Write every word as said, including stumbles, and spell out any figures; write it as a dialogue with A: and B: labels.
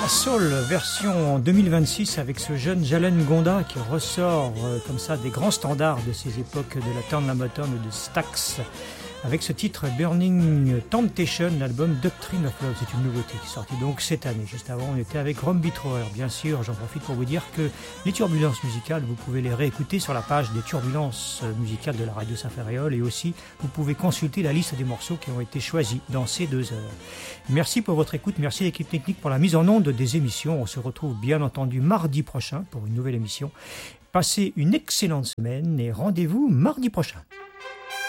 A: Soul version deux mille vingt-six avec ce jeune Jalen Gonda qui ressort euh, comme ça des grands standards de ces époques de la Turn La Motown ou de Stax avec ce titre Burning Temptation, l'album Doctrine of Love. C'est une nouveauté qui est sortie donc cette année. Juste avant, on était avec Rom Beatrower. Bien sûr, j'en profite pour vous dire que les turbulences musicales, vous pouvez les réécouter sur la page des turbulences musicales de la radio Saint-Ferréol et aussi vous pouvez consulter la liste des morceaux qui ont été choisis dans ces deux heures. Merci pour votre écoute, merci l'équipe technique pour la mise en onde des émissions. On se retrouve bien entendu mardi prochain pour une nouvelle émission. Passez une excellente semaine et rendez-vous mardi prochain.